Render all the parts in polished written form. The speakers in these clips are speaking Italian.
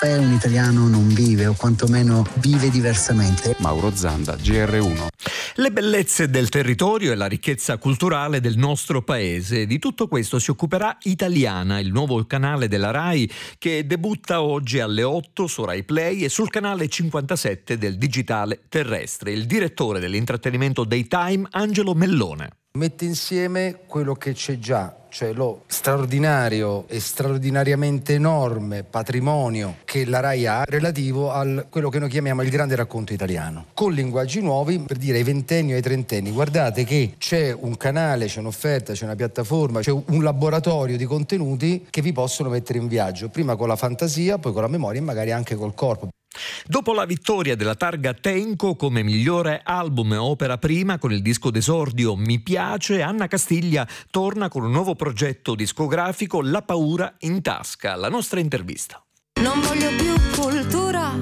un italiano non vive, o quantomeno vive diversamente. Mauro Zanda, GR1. Le bellezze del territorio e la ricchezza culturale del nostro paese. Di tutto questo si occuperà Italiana, il nuovo canale della RAI che debutta oggi alle 8 su Rai Play e sul canale 57 del digitale terrestre. Il direttore dell'intrattenimento Daytime, Angelo Mellone. Mette insieme quello che c'è già, cioè lo straordinario e straordinariamente enorme patrimonio che la RAI ha relativo a quello che noi chiamiamo il grande racconto italiano, con linguaggi nuovi per dire ai ventenni o ai trentenni: guardate che c'è un canale, c'è un'offerta, c'è una piattaforma, c'è un laboratorio di contenuti che vi possono mettere in viaggio, prima con la fantasia, poi con la memoria e magari anche col corpo. Dopo la vittoria della targa Tenco come migliore album e opera prima con il disco d'esordio Mi piace, Anna Castiglia torna con un nuovo progetto discografico, La paura in tasca. La nostra intervista. Non voglio più cultura,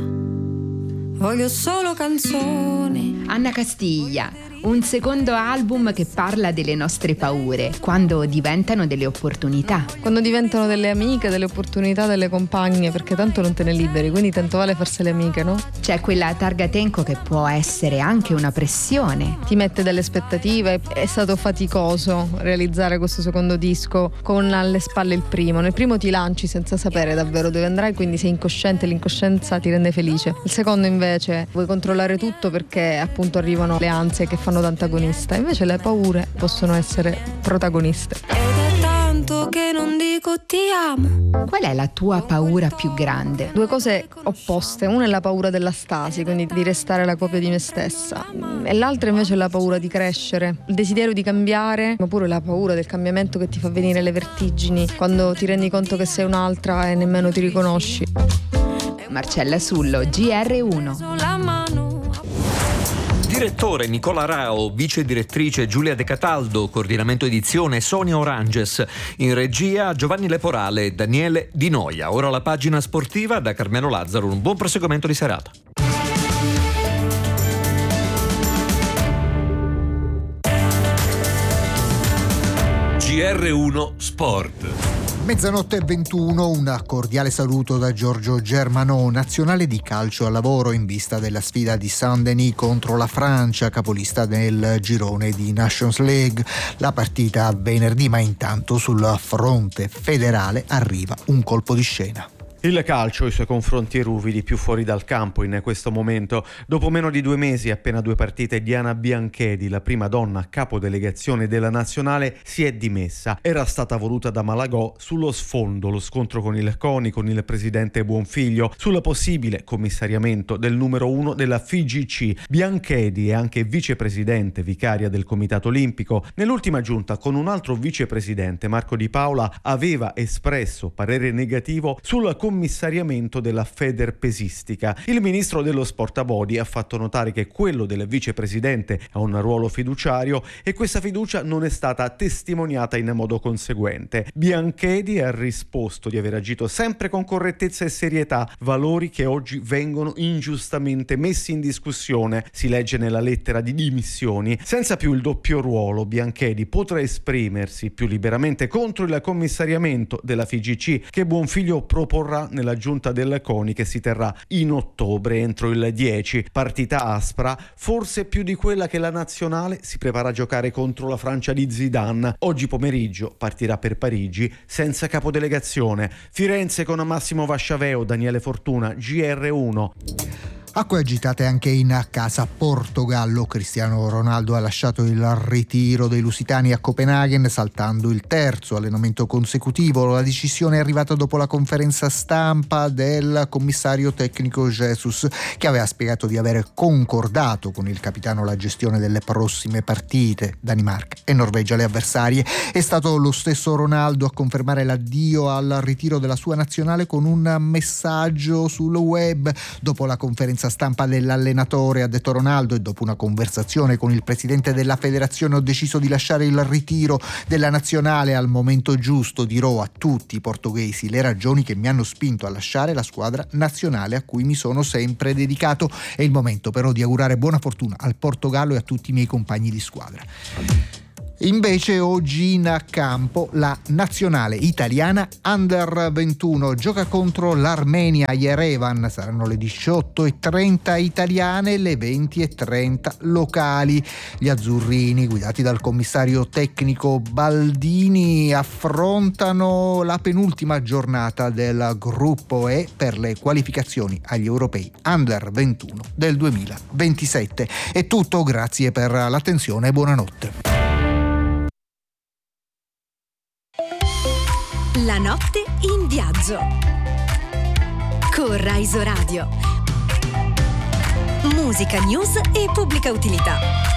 voglio solo canzoni. Anna Castiglia, un secondo album che parla delle nostre paure, quando diventano delle opportunità. Quando diventano delle amiche, delle opportunità, delle compagne, perché tanto non te ne liberi, quindi tanto vale farsele amiche, no? C'è quella targa Tenco che può essere anche una pressione. Ti mette delle aspettative, è stato faticoso realizzare questo secondo disco con alle spalle il primo. Nel primo ti lanci senza sapere davvero dove andrai, quindi sei incosciente, l'incoscienza ti rende felice. Il secondo invece vuoi controllare tutto perché appunto arrivano le ansie che fanno da antagonista, invece le paure possono essere protagoniste. Ed è tanto che non dico ti amo. Qual è la tua paura più grande? Due cose opposte, una è la paura della stasi, quindi di restare la copia di me stessa, e l'altra invece è la paura di crescere, il desiderio di cambiare, oppure la paura del cambiamento che ti fa venire le vertigini quando ti rendi conto che sei un'altra e nemmeno ti riconosci. Marcella Sullo, GR1. Sulla mano. Direttore Nicola Rao, vice direttrice Giulia De Cataldo, coordinamento edizione Sonia Oranges, in regia Giovanni Leporale e Daniele Di Noia. Ora la pagina sportiva da Carmelo Lazzaro, un buon proseguimento di serata. GR1 Sport. Mezzanotte e 21, un cordiale saluto da Giorgio Germanò. Nazionale di calcio al lavoro in vista della sfida di Saint-Denis contro la Francia, capolista nel girone di Nations League. La partita venerdì, ma intanto sul fronte federale arriva un colpo di scena. Il calcio e i suoi confronti ruvidi più fuori dal campo in questo momento. Dopo meno di 2 mesi e appena 2 partite, Diana Bianchedi, la prima donna capodelegazione della nazionale, si è dimessa. Era stata voluta da Malagò sullo sfondo lo scontro con il CONI, con il presidente Buonfiglio, sul possibile commissariamento del numero 1 della FIGC. Bianchedi è anche vicepresidente vicaria del Comitato Olimpico. Nell'ultima giunta con un altro vicepresidente, Marco Di Paola, aveva espresso parere negativo sul commissariamento della Federpesistica. Il ministro dello Sport Abodi ha fatto notare che quello del vicepresidente ha un ruolo fiduciario e questa fiducia non è stata testimoniata in modo conseguente. Bianchedi ha risposto di aver agito sempre con correttezza e serietà, valori che oggi vengono ingiustamente messi in discussione, si legge nella lettera di dimissioni. Senza più il doppio ruolo, Bianchedi potrà esprimersi più liberamente contro il commissariamento della FIGC che Buonfiglio proporrà nella giunta del CONI che si terrà in ottobre entro il 10. Partita aspra, forse più di quella che la nazionale si prepara a giocare contro la Francia di Zidane. Oggi pomeriggio partirà per Parigi senza capodelegazione. Firenze con Massimo Vasciaveo, Daniele Fortuna, GR1. Acque agitate anche in casa Portogallo. Cristiano Ronaldo ha lasciato il ritiro dei lusitani a Copenaghen, saltando il terzo allenamento consecutivo. La decisione è arrivata dopo la conferenza stampa del commissario tecnico Jesus, che aveva spiegato di aver concordato con il capitano la gestione delle prossime partite. Danimarca e Norvegia le avversarie. È stato lo stesso Ronaldo a confermare l'addio al ritiro della sua nazionale con un messaggio sul web. Dopo la conferenza stampa dell'allenatore, ha detto Ronaldo, e dopo una conversazione con il presidente della federazione ho deciso di lasciare il ritiro della nazionale al momento giusto. Dirò a tutti i portoghesi le ragioni che mi hanno spinto a lasciare la squadra nazionale a cui mi sono sempre dedicato. È il momento però di augurare buona fortuna al Portogallo e a tutti i miei compagni di squadra. Invece oggi in campo la nazionale italiana Under 21 gioca contro l'Armenia a Yerevan. Saranno le 18:30 italiane e le 20:30 locali. Gli azzurrini, guidati dal commissario tecnico Baldini, affrontano la penultima giornata del gruppo E per le qualificazioni agli europei Under 21 del 2027. È tutto, grazie per l'attenzione e buonanotte. La notte in viaggio con Rai Radio. Musica, news e pubblica utilità.